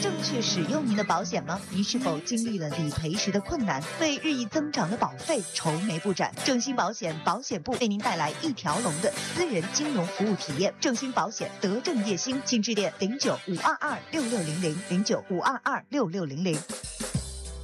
正确使用您的保险吗？您是否经历了理赔时的困难，为日益增长的保费愁眉不展？正兴保险保险部为您带来一条龙的私人金融服务体验。正兴保险德政叶兴，请致电09-522-6600，09-522-6600。